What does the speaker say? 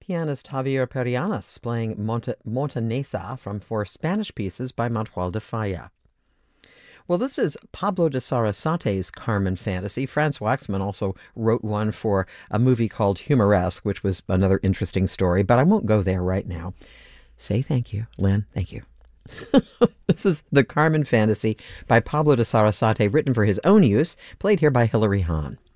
pianist Javier Perianas playing Montanesa from four Spanish pieces by Manuel de Falla. Well, this is Pablo de Sarasate's Carmen Fantasy. Franz Waxman also wrote one for a movie called Humoresque, which was another interesting story, but I won't go there right now. Say thank you, Lynn. Thank you. This is the Carmen Fantasy by Pablo de Sarasate, written for his own use, played here by Hilary Hahn.